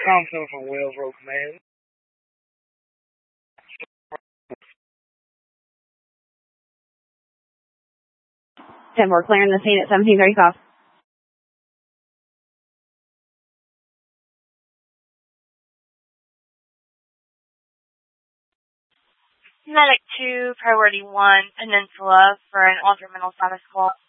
Thompson from Wells Road Command. 10, we're clearing the scene at 1735. Medic 2, Priority 1, Peninsula for an ultra mental status call.